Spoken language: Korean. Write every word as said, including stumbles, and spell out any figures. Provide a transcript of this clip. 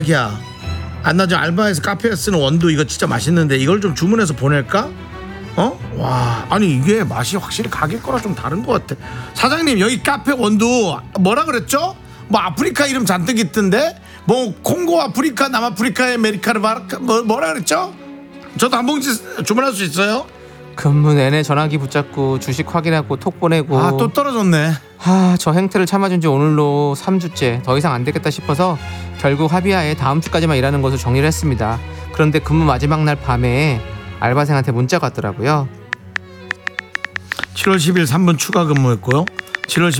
야, 아, 나 저 알바에서 카페에 쓰는 원두 이거 진짜 맛있는데 이걸 좀 주문해서 보낼까? 어? 와, 아니 이게 맛이 확실히 가게 거랑 좀 다른 것 같아. 사장님, 여기 카페 원두 뭐라 그랬죠? 뭐 아프리카 이름 잔뜩 있던데? 뭐 콩고 아프리카, 남아프리카의 메리카르 바르카 뭐 뭐라 그랬죠? 저도 한 봉지 주문할 수 있어요? 근무 내내 전화기 붙잡고 주식 확인하고 톡 보내고. 아, 또 떨어졌네. 아, 저 행태를 참아준 지 오늘로 삼 주째. 더 이상 안 되겠다 싶어서 결국 합의하에 다음 주까지만 일하는 것으로 정리를 했습니다. 그런데 근무 마지막 날 밤에 알바생한테 문자가 왔더라고요. 칠월 십일 삼 분 추가 근무했고요. 칠월